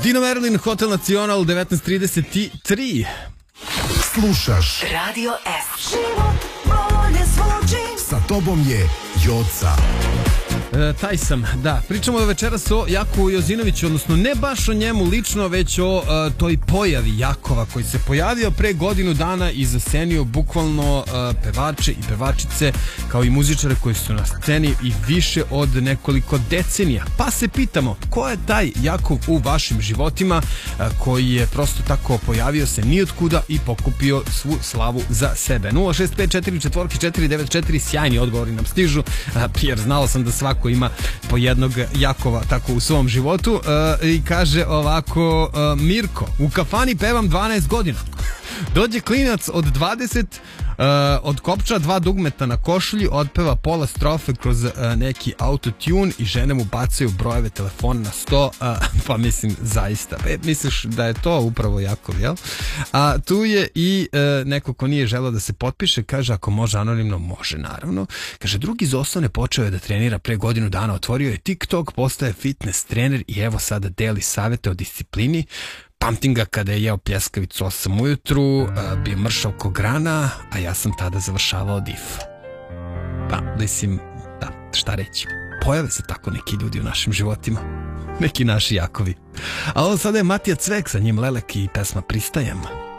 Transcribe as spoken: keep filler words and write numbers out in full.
Dino Merlin, Hotel Nacional, devetnaest trideset tri. Slušaš Radio S. Sa tobom je Joca. E, taj sam, da. Pričamo večeras o Jakovu Jozinoviću, odnosno ne baš o njemu lično, već o e, toj pojavi Jakova koji se pojavio pre godinu dana i zasenio bukvalno e, pevače i pevačice kao i muzičare koji su na sceni i više od nekoliko decenija. Pa se pitamo, ko je taj Jakov u vašim životima e, koji je prosto tako pojavio se nijotkuda i pokupio svu slavu za sebe. nula šest pet četiri četiri četiri devet četiri, sjajni odgovori nam stižu, e, jer znala sam da svako ima po jednog Jakova tako u svom životu, uh, i kaže ovako, uh, Mirko, u kafani pevam dvanaest godina. Dođe klinac od dvadeset, uh, odkopča dva dugmeta na košulji, otpeva pola strofe kroz uh, neki autotune i žene mu bacaju brojeve telefona na sto, uh, pa mislim zaista. E, misliš da je to upravo Jakov, jel? A tu je i uh, neko ko nije želeo da se potpiše, kaže ako može anonimno, može naravno. Kaže, drugi iz osnovne počeo je da trenira pre godinu dana, otvorio je TikTok, postaje fitness trener i evo sada deli savete o disciplini. Pamtim ga kada je jeo pljeskavicu osam ujutru, bio mršav ko grana, a ja sam tada završavao dif. Pa, mislim, da, šta reći. Pojave se tako neki ljudi u našim životima. Neki naši Jakovi. A ovo sada je Matija Cvek, sa njim Lelek i pesma Pristajem.